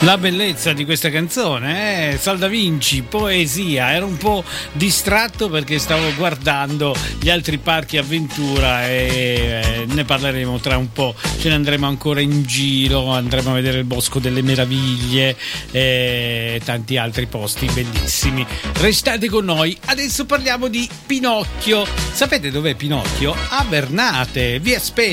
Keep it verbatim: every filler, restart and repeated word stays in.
La bellezza di questa canzone, eh? Sal da Vinci, poesia. Ero un po' distratto perché stavo guardando gli altri parchi avventura e eh, ne parleremo tra un po'. Ce ne andremo ancora in giro, andremo a vedere il Bosco delle Meraviglie e tanti altri posti bellissimi. Restate con noi, adesso parliamo di Pinocchio. Sapete dov'è Pinocchio? A Vernate, vi aspetto.